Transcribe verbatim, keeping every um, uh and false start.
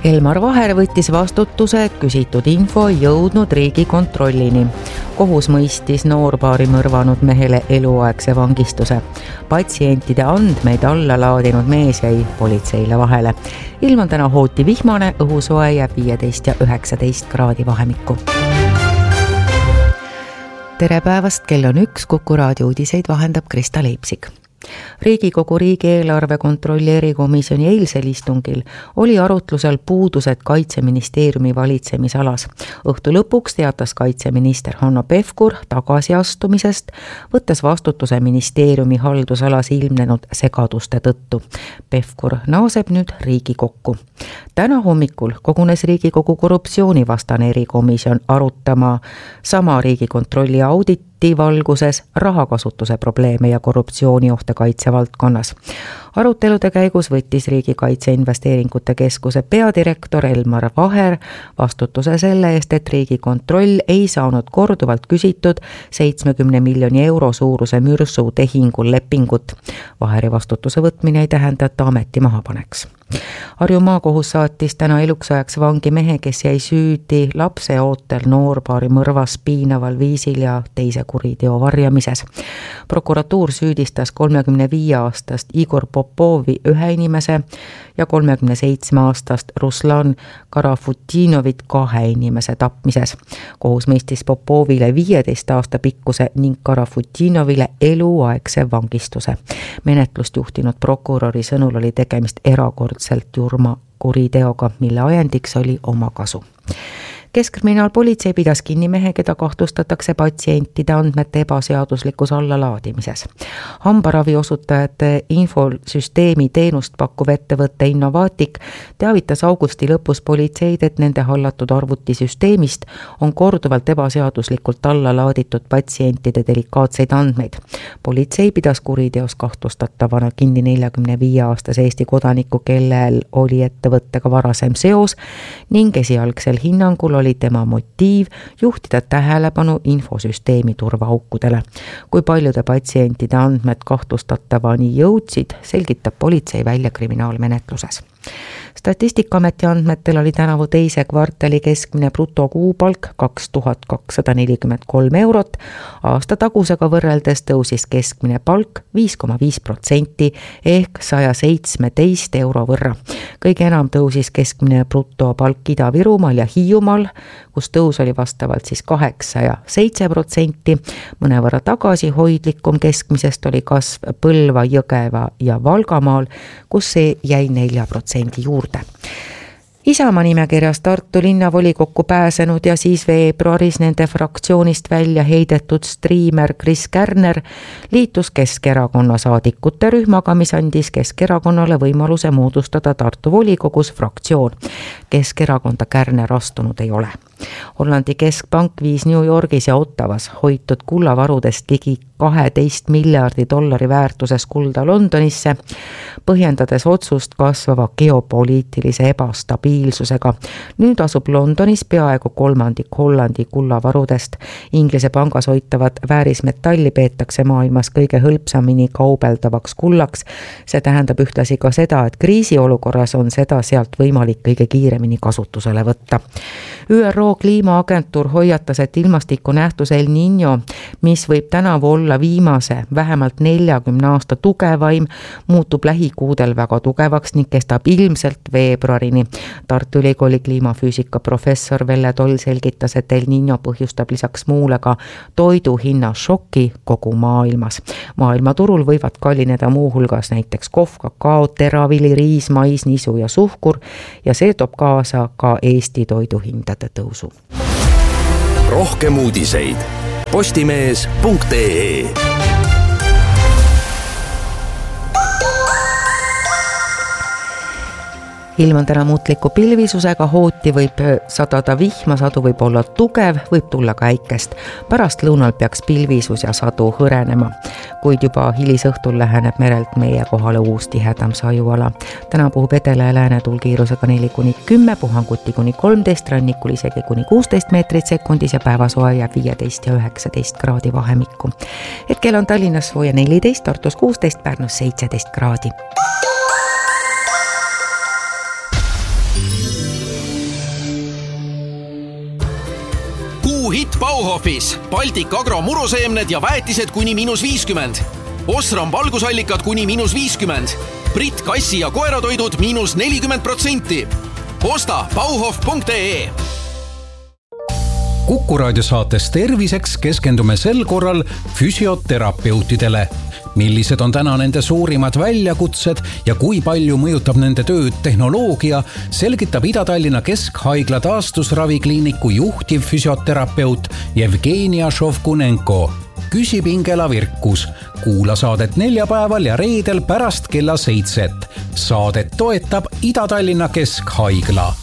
Elmar Vaher võttis vastutuse, et küsitud info ei jõudnud Riigikontrollini. Kohus mõistis noorpaari mõrvanud mehele eluaegse vangistuse. Patsientide andmeid alla laadinud mees jäi politseile vahele. Ilm on täna hooti vihmane, õhusoe jääb viieteist ja üheksateist kraadi vahemikku. Tere päevast, kell on üks, Kuku raadio uudiseid vahendab Krista Leipsik. Riigikogu riigieelarve kontrolli erikomisjoni eilsel istungil oli arutlusel puudused Kaitseministeeriumi valitsemisalas. Õhtu lõpuks teatas kaitseminister Hanno Pevkur tagasiastumisest, võttes vastutuse ministeeriumi haldusalas ilmnenud segaduste tõttu. Pevkur naaseb nüüd Riigikokku. Täna hommikul kogunes Riigikogu korruptsioonivastane erikomisjon arutama sama Riigikontrolli audit valguses rahakasutuse probleeme ja korruptsiooniohte kaitsevaldkonnas. Arutelude käigus võttis Riigikaitse Investeeringute Keskuse peadirektor Elmar Vaher vastutuse selle eest, et Riigikontroll ei saanud korduvalt küsitud seitsmekümne miljoni euro suuruse mürsu tehingul lepingut. Vaheri vastutuse võtmine ei tähenda, et ta ameti maha paneks. Harju maakohus saatis täna eluks ajaks vangi mehe, kes jäi süüdi lapse ootel noorpaari mõrvas piinaval viisil ja teise kuriteo varjamises. Prokuratuur süüdistas kolmekümne viie aastast Igor Popovi ühe inimese ja kolmekümne seitsme aastast Ruslan Karafutinovit kahe inimese tapmises. Kohus mõistis Popovile viieteist aasta pikkuse ning Karafutinovile eluaegse vangistuse. Menetlust juhtinud prokuröri sõnul oli tegemist erakordselt jurma kuriteoga, mille ajendiks oli omakasu. Keskkriminaalpolitsei pidas kinni mehe, keda kahtlustatakse patsientide andmete ebaseaduslikus allalaadimises. Hambaravi osutajate infosüsteemi teenust pakkuv ettevõtte Innovaatik teavitas augusti lõpus politseid, et nende hallatud arvutisüsteemist on korduvalt ebaseaduslikult alla laaditud patsientide delikaatseid andmeid. Politsei pidas kuriteos kahtlustatavana kinni neljakümne viie aastase Eesti kodaniku, kellel oli ettevõttega varasem seos ning esialgsel hinnangul oli tema motiiv juhtida tähelepanu infosüsteemi turvaaukudele. Kui paljude patsientide andmed kahtlustatavani jõudsid, selgitab politsei välja kriminaalmenetluses. Statistikaameti andmetel oli tänavu teise kvartali keskmine brutokuupalk kaks tuhat kakssada nelikümmend kolm eurot. Aasta tagusega võrreldes tõusis keskmine palk viis koma viis protsenti ehk sada seitseteist euro võrra. Kõige enam tõusis keskmine brutopalk Ida-Virumaal ja Hiiumaal, kus tõus oli vastavalt siis kaheksa ja seitse protsenti. Mõnevõrra tagasihoidlikum keskmisest oli kasv Põlva, Jõgeva ja Valgamaal, kus see jäi nelja protsendi juurde. Isamaa nimekirjas Tartu linnavolikokku pääsenud ja siis veebruaris nende fraktsioonist välja heidetud striimer Kris Kärner liitus Keskerakonna saadikute rühmaga, mis andis Keskerakonnale võimaluse moodustada Tartu volikogus fraktsioon. Keskerakonda Kärner astunud ei ole. Hollandi keskpank viis New Yorgis ja Ottawas hoitud kullavarudest ligi kaheteist miljardi dollari väärtuses kulda Londonisse, põhjendades otsust kasvava geopoliitilise ebastabiilsusega. Nüüd asub Londonis peaaegu kolmandik Hollandi kullavarudest. Inglise pangas hoitavat väärismetalli peetakse maailmas kõige hõlpsamini kaubeldavaks kullaks. See tähendab ühtlasi ka seda, et kriisiolukorras on seda sealt võimalik kõige kiiremini kasutusele võtta. Ü R O kliimaagentuur hoiatas, et ilmastikunähtus El Niño, mis võib tänavu olla viimase vähemalt neljakümne aasta tugevaim, muutub lähikuudel väga tugevaks ning kestab ilmselt veebruarini. Tartu Ülikooli kliimafüüsika professor Velle Toll selgitas, et El Niño põhjustab lisaks muule ka toidu hinna šoki kogu maailmas. Maailmaturul võivad kallineda muuhulgas näiteks kohv, kakao, teravili, riis, mais, nisu ja suhkur ja see toob kaasa ka Eesti toiduhindade tõusu. Rohkem uudiseid postimees punkt ee. Ilm on täna muutliku pilvisusega, hooti võib sadada vihma, sadu võib olla tugev, võib tulla ka äikest. Pärast lõunal peaks pilvisus ja sadu hõrenema, kuid juba hilisõhtul läheneb merelt meie kohale uus tihedam sajuala. Täna puhub edela ja lääne tuulkiirusega neli kuni kümme, puhanguti kuni kolmteist, rannikul isegi kuni kuusteist meetrit sekundis ja päevasoe jääb viieteist ja üheksateist kraadi vahemikku. Hetkel on Tallinnas sooja neliteist, Tartus kuusteist, Pärnus seitseteist kraadi. hitt Bauhofis. Baltic Agro muruseemned ja väetised kuni miinus viiskümmend. Osram valgusallikad kuni miinus viiskümmend. Brit kassi ja koeratoidud miinus nelikümmend protsenti. Osta bauhof punkt ee. Kuku raadio saates Terviseks keskendume sel korral füsioterapeutidele. Millised on täna nende suurimad väljakutsed ja kui palju mõjutab nende tööd tehnoloogia, selgitab Ida-Tallinna Keskhaigla taastusravikliiniku juhtiv füsioterapeut Jevgenia Šovkunenko. Küsib Ingela Virkus. Kuula saadet neljapäeval ja reedel pärast kella seitset. Saadet toetab Ida-Tallinna Keskhaigla.